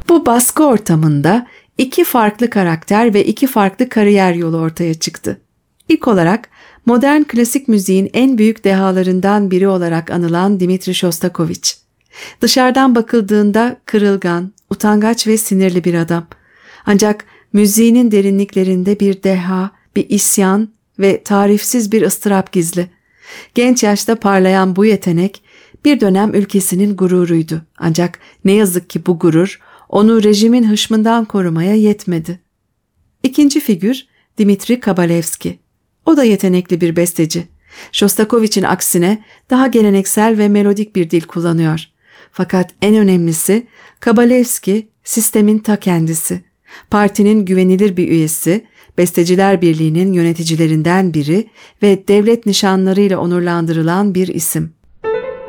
Bu baskı ortamında iki farklı karakter ve iki farklı kariyer yolu ortaya çıktı. İlk olarak modern klasik müziğin en büyük dehalarından biri olarak anılan Dmitri Shostakovich. Dışarıdan bakıldığında kırılgan, utangaç ve sinirli bir adam. Ancak müziğinin derinliklerinde bir deha, bir isyan ve tarifsiz bir ıstırap gizli. Genç yaşta parlayan bu yetenek bir dönem ülkesinin gururuydu. Ancak ne yazık ki bu gurur onu rejimin hışmından korumaya yetmedi. İkinci figür Dmitri Kabalevski. O da yetenekli bir besteci. Shostakovich'in aksine daha geleneksel ve melodik bir dil kullanıyor. Fakat en önemlisi Kabalevski sistemin ta kendisi. Partinin güvenilir bir üyesi, Besteciler Birliği'nin yöneticilerinden biri ve devlet nişanlarıyla onurlandırılan bir isim.